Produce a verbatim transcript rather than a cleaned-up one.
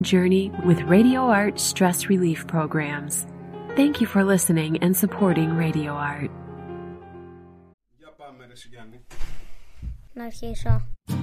journey with Radio Art stress relief programs. Thank you for listening and supporting Radio Art. Για πάμε ρε Σιγιάννη. Να αρχίσω.